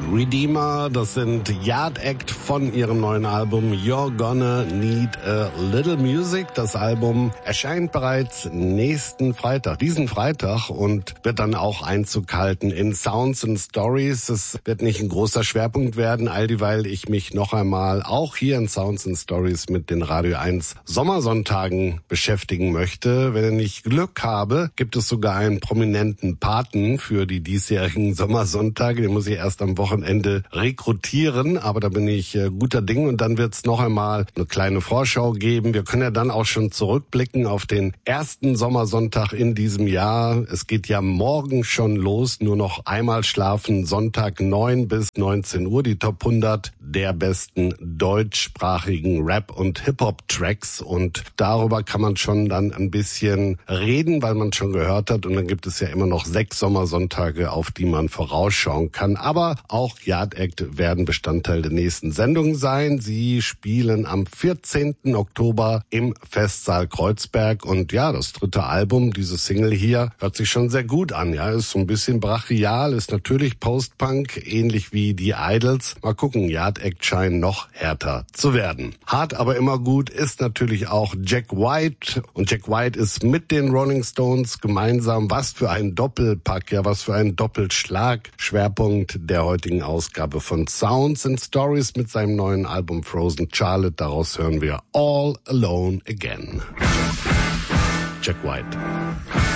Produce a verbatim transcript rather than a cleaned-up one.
Redeemer, das sind Yard Act von ihrem neuen Album You're Gonna Need a Little Music. Das Album erscheint bereits nächsten Freitag, diesen Freitag, und wird dann auch Einzug halten in Sounds and Stories. Es wird nicht ein großer Schwerpunkt werden, all dieweil ich mich noch einmal auch hier in Sounds and Stories mit den Radio eins Sommersonntagen beschäftigen möchte. Wenn ich Glück habe, gibt es sogar einen prominenten Paten für die diesjährigen Sommersonntage. Den muss ich erst am Wochenende rekrutieren, aber da bin ich äh, guter Ding, und dann wird es noch einmal eine kleine Vorschau geben. Wir können ja dann auch schon zurückblicken auf den ersten Sommersonntag in diesem Jahr. Es geht ja morgen schon los, nur noch einmal schlafen, Sonntag neun bis neunzehn Uhr, die Top hundert der besten deutschsprachigen Rap- und Hip-Hop-Tracks, und darüber kann man schon dann ein bisschen reden, weil man schon gehört hat, und dann gibt es ja immer noch sechs Sommersonntage, auf die man vorausschauen kann. Aber auch Yard Act werden Bestandteil der nächsten Sendung sein. Sie spielen am vierzehnten Oktober im Festsaal Kreuzberg, und ja, das dritte Album, diese Single hier, hört sich schon sehr gut an. Ja, ist so ein bisschen brachial, ist natürlich Post-Punk, ähnlich wie die Idols. Mal gucken, Yard Act scheinen noch härter zu werden. Hart, aber immer gut ist natürlich auch Jack White, und Jack White ist mit den Rolling Stones gemeinsam. Was für ein Doppelpack, ja, was für ein Doppelschlag. Schwerpunkt der heutigen Ausgabe von Sounds and Stories mit seinem neuen Album Frozen Charlotte. Daraus hören wir All Alone Again. Jack White.